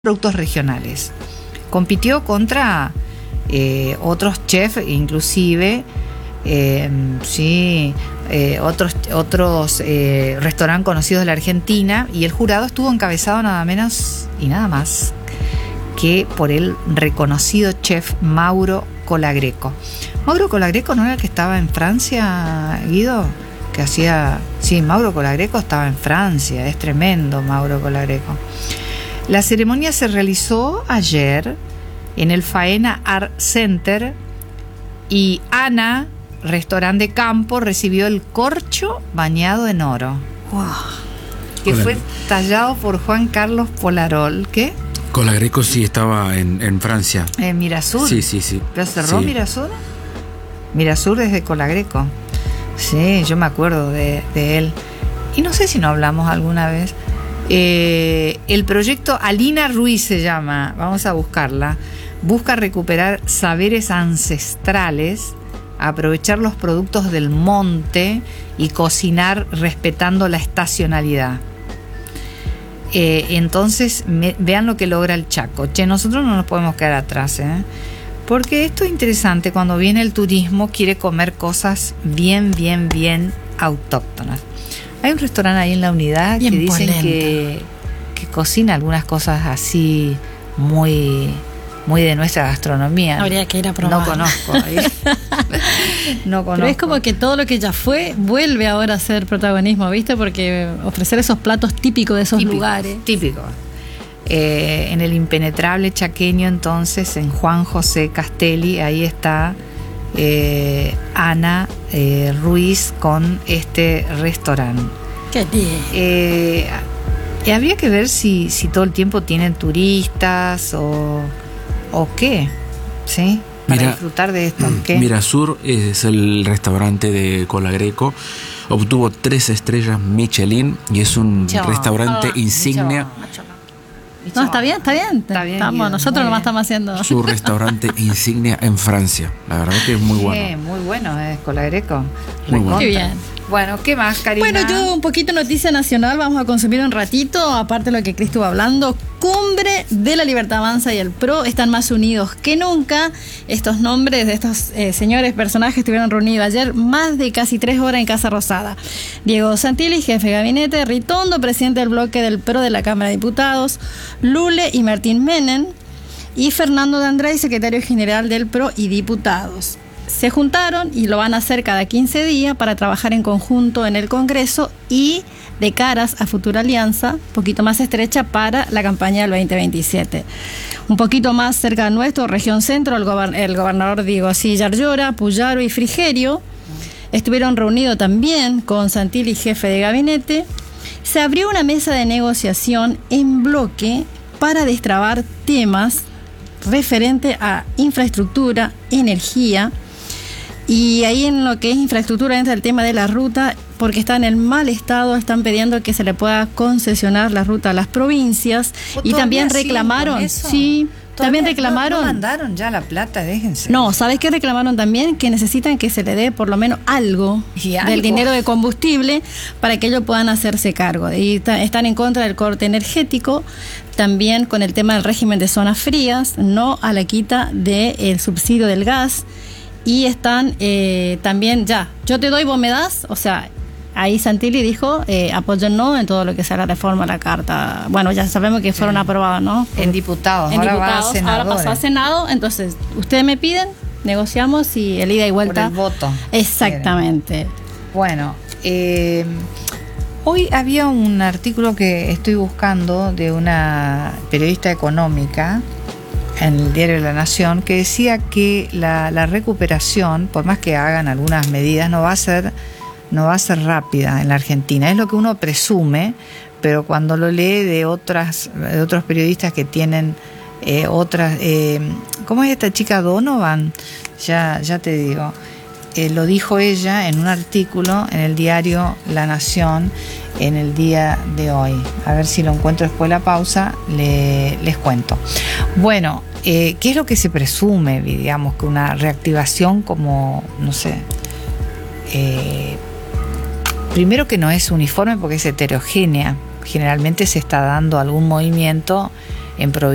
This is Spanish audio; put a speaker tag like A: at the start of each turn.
A: productos regionales. Compitió contra otros chefs, inclusive otros restaurantes conocidos de la Argentina, y el jurado estuvo encabezado nada menos y nada más que por el reconocido chef Mauro Colagreco. Mauro Colagreco no era el que estaba en Francia, Guido, que hacía... Sí, Mauro Colagreco estaba en Francia, es tremendo Mauro Colagreco. La ceremonia se realizó ayer en el Faena Art Center y Ana, restaurante de campo, recibió el corcho bañado en oro. ¡Wow! Que fue tallado por Juan Carlos Polarol. ¿Qué?
B: Colagreco sí estaba en Francia.
A: ¿En Mirasur?
B: Sí.
A: ¿Pero cerró sí. Mirasur? Mirasur desde Colagreco. Sí, yo me acuerdo de él. Y no sé si no hablamos alguna vez. El proyecto Alina Ruiz se llama, vamos a buscarla. Busca recuperar saberes ancestrales, aprovechar los productos del monte y cocinar respetando la estacionalidad. Entonces, vean lo que logra el Chaco. Nosotros no nos podemos quedar atrás, porque esto es interesante. Cuando viene el turismo, quiere comer cosas bien autóctonas. Hay un restaurante ahí en la Unidad bien que dicen que cocina algunas cosas así muy de nuestra gastronomía.
C: Habría que ir a probar.
A: No conozco. No conozco.
C: Pero es como que todo lo que ya fue vuelve ahora a ser protagonismo, ¿viste? Porque ofrecer esos platos típicos de esos lugares.
A: Típicos. En el impenetrable chaqueño, entonces, en Juan José Castelli, ahí está Ana Ruiz con este restaurante.
C: Qué bien.
A: Habría que ver si todo el tiempo tienen turistas o qué, ¿sí? Para disfrutar de esto. ¿Qué?
B: Mirasur es el restaurante de Colagreco. Obtuvo 3 estrellas Michelin y es un restaurante insignia.
C: No, está bien. Nosotros nomás estamos haciendo
B: su restaurante insignia en Francia. La verdad que es muy bueno.
A: Muy bueno, es Colagreco.
B: Muy bueno.
C: Qué bien.
A: Bueno, ¿qué más, Karina?
C: Bueno, yo un poquito noticia nacional vamos a consumir un ratito, aparte de lo que Cris estuvo hablando. Cumbre de la Libertad Avanza y el PRO están más unidos que nunca. Estos nombres de estos señores personajes estuvieron reunidos ayer más de casi 3 horas en Casa Rosada. Diego Santilli, jefe de gabinete; Ritondo, presidente del bloque del PRO de la Cámara de Diputados; Lule y Martín Menem; y Fernando de Andrés, secretario general del PRO y diputados. Se juntaron y lo van a hacer cada 15 días para trabajar en conjunto en el Congreso y de caras a futura alianza, un poquito más estrecha para la campaña del 2027. Un poquito más cerca de nuestro, región centro, el gobernador Diego Asillar Llora, Puyaro y Frigerio estuvieron reunidos también con Santilli, jefe de gabinete. Se abrió una mesa de negociación en bloque para destrabar temas referentes a infraestructura, energía. Y ahí en lo que es infraestructura entra el tema de la ruta, porque está en el mal estado, están pidiendo que se le pueda concesionar la ruta a las provincias. Y también reclamaron, también reclamaron.
A: No mandaron ya la plata, déjense.
C: No, ¿sabes qué reclamaron también? Que necesitan que se le dé por lo menos algo del dinero de combustible para que ellos puedan hacerse cargo. Y están en contra del corte energético, también con el tema del régimen de zonas frías, no a la quita del subsidio del gas. Y están también yo te doy, vos me das, o sea, ahí Santilli dijo apóyennos en todo lo que sea la reforma, la carta. Bueno, ya sabemos que fueron aprobados, ¿no?
A: En diputados, ahora
C: pasó a Senado, entonces ustedes me piden, negociamos y el ida y vuelta.
A: Por el voto.
C: Exactamente.
A: Bueno, hoy había un artículo que estoy buscando de una periodista económica en el diario La Nación, que decía que la recuperación, por más que hagan algunas medidas, no va a ser rápida en la Argentina. Es lo que uno presume, pero cuando lo lee de otros periodistas que tienen otras... ¿Cómo es esta chica Donovan? Ya te digo. Lo dijo ella en un artículo en el diario La Nación en el día de hoy. A ver si lo encuentro después de la pausa, les cuento. Bueno, ¿qué es lo que se presume? Digamos que una reactivación como, no sé, primero que no es uniforme porque es heterogénea. Generalmente se está dando algún movimiento en provincia.